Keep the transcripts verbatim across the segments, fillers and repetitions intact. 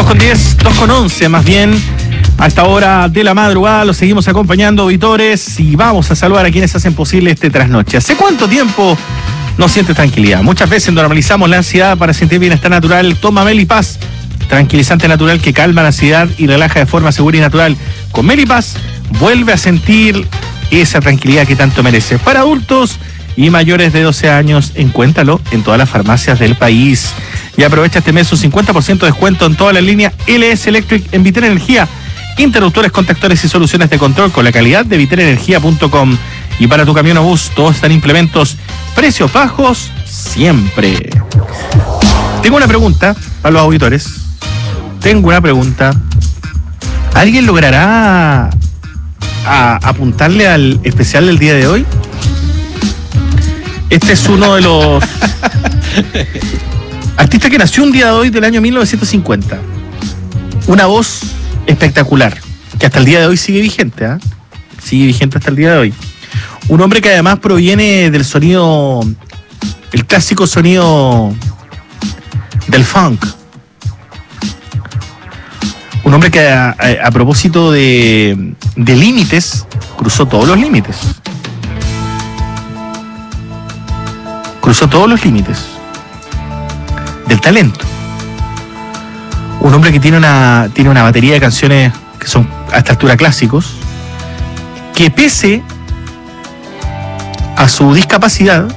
con diez, dos con once más bien. A esta hora de la madrugada los seguimos acompañando, auditores, y vamos a saludar a quienes hacen posible este trasnoche. ¿Hace cuánto tiempo no sientes tranquilidad? Muchas veces normalizamos la ansiedad para sentir bienestar natural. Toma Melipaz, tranquilizante natural que calma la ansiedad y relaja de forma segura y natural. Con Melipaz vuelve a sentir esa tranquilidad que tanto mereces. Para adultos y mayores de doce años, encuéntralo en todas las farmacias del país. Y aprovecha este mes un cincuenta por ciento de descuento en toda la línea L S Electric en Vitel Energía. Interruptores, contactores y soluciones de control con la calidad de vitel energía punto com. Y para tu camión o bus, todos están implementos, precios bajos siempre. Tengo una pregunta para los auditores. Tengo una pregunta. ¿Alguien logrará a apuntarle al especial del día de hoy? Este es uno de los artistas que nació un día de hoy del año mil novecientos cincuenta. Una voz espectacular, que hasta el día de hoy sigue vigente, ¿eh? Sigue vigente hasta el día de hoy. Un hombre que además proviene del sonido, el clásico sonido del funk. Un hombre que a, a, a propósito de, de límites, cruzó todos los límites. Cruzó todos los límites del talento. Un hombre que tiene una, tiene una batería de canciones que son a esta altura clásicos, que pese a su discapacidad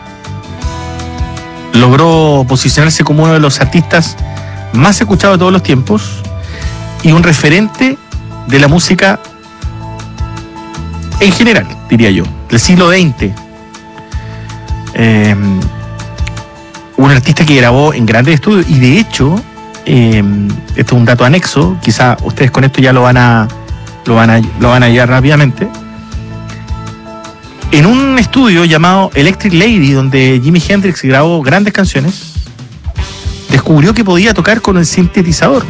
logró posicionarse como uno de los artistas más escuchados de todos los tiempos y un referente de la música en general, diría yo, del siglo veinte. Eh, un artista que grabó en grandes estudios y de hecho, eh, esto es un dato anexo, quizá ustedes con esto ya lo van a lo van a, lo van a llevar rápidamente. En un estudio llamado Electric Lady, donde Jimi Hendrix grabó grandes canciones, descubrió que podía tocar con el sintetizador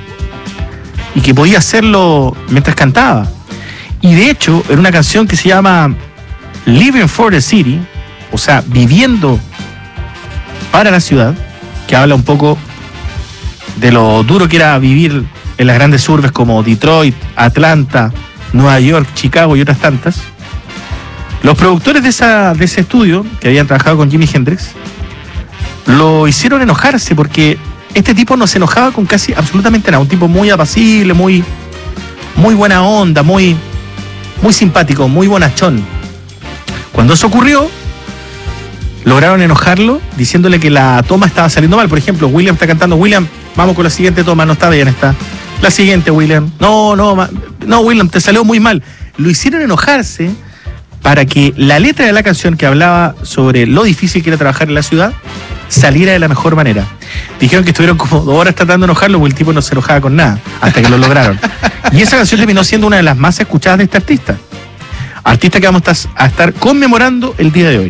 y que podía hacerlo mientras cantaba. Y de hecho, en una canción que se llama Living for the City, o sea, viviendo para la ciudad, que habla un poco de lo duro que era vivir en las grandes urbes como Detroit, Atlanta, Nueva York, Chicago y otras tantas. Los productores de, esa, de ese estudio, que habían trabajado con Jimi Hendrix, lo hicieron enojarse porque este tipo no se enojaba con casi absolutamente nada. Un tipo muy apacible, muy, muy buena onda, muy, muy simpático, muy bonachón. Cuando eso ocurrió, lograron enojarlo diciéndole que la toma estaba saliendo mal. Por ejemplo, William está cantando, William, vamos con la siguiente toma, no está bien, está. La siguiente, William. No, no, no, William, te salió muy mal. Lo hicieron enojarse para que la letra de la canción que hablaba sobre lo difícil que era trabajar en la ciudad saliera de la mejor manera. Dijeron que estuvieron como dos horas tratando de enojarlo porque el tipo no se enojaba con nada, hasta que lo lograron. Y esa canción terminó siendo una de las más escuchadas de este artista. Artista que vamos a estar conmemorando el día de hoy.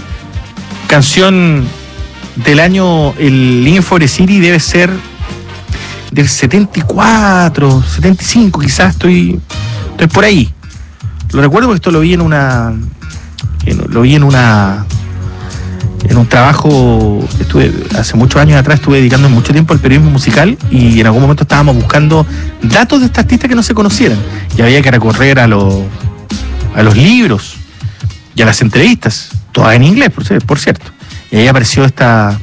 Canción del año, el Living for the City debe ser del setenta y cuatro, setenta y cinco, quizás estoy, estoy por ahí. Lo recuerdo porque esto lo vi en una, en, lo vi en una, en un trabajo, estuve hace muchos años atrás, estuve dedicando mucho tiempo al periodismo musical y en algún momento estábamos buscando datos de este artista que no se conocieran y había que recorrer a los, a los libros y a las entrevistas, todas en inglés, por, por cierto. Y ahí apareció esta,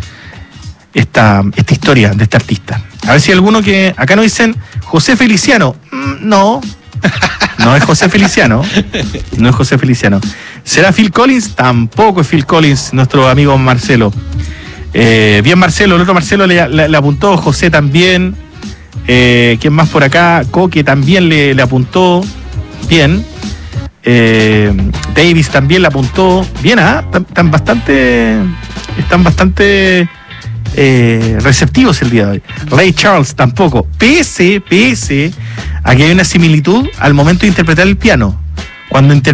esta, esta historia de este artista. A ver si alguno que... Acá nos dicen José Feliciano. Mm, no, no es José Feliciano. No es José Feliciano. ¿Será Phil Collins? Tampoco es Phil Collins, nuestro amigo Marcelo. Eh, bien Marcelo, el otro Marcelo le, le, le apuntó, José también. Eh, ¿Quién más por acá? Coque también le, le apuntó. Bien. Eh, Davis también le apuntó. Bien, ¿ah? ¿eh? Están bastante. Están bastante eh, receptivos el día de hoy. Ray Charles tampoco. Pese, pese a que hay una similitud al momento de interpretar el piano. Cuando inter